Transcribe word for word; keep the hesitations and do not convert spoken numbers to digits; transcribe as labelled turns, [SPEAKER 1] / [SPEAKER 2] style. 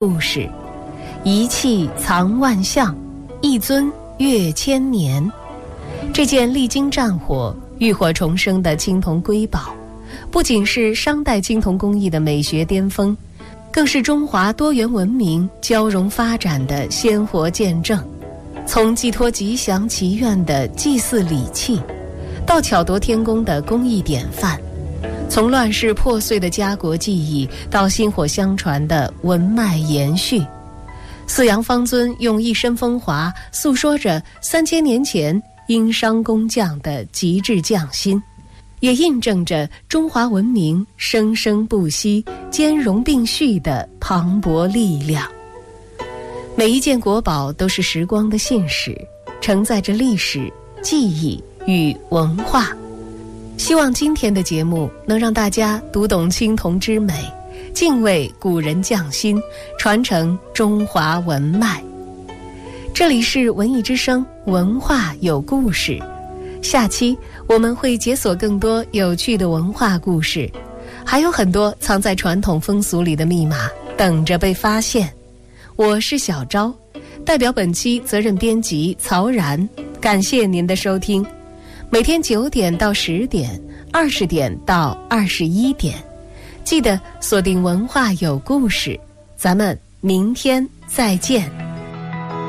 [SPEAKER 1] 故事，一气藏万象，一尊阅千年。这件历经战火、浴火重生的青铜瑰宝，不仅是商代青铜工艺的美学巅峰，更是中华多元文明交融发展的鲜活见证。从寄托吉祥祈愿的祭祀礼器，到巧夺天工的工艺典范，从乱世破碎的家国记忆到薪火相传的文脉延续，四羊方尊用一身风华诉说着三千年前殷商工匠的极致匠心，也印证着中华文明生生不息、兼容并蓄的磅礴力量。每一件国宝都是时光的信使，承载着历史、记忆与文化。希望今天的节目能让大家读懂青铜之美，敬畏古人匠心，传承中华文脉。这里是文艺之声，文化有故事。下期我们会解锁更多有趣的文化故事，还有很多藏在传统风俗里的密码等着被发现。我是小昭，代表本期责任编辑曹然，感谢您的收听。每天九点到十点，二十点到二十一点，记得锁定文化有故事，咱们明天再见。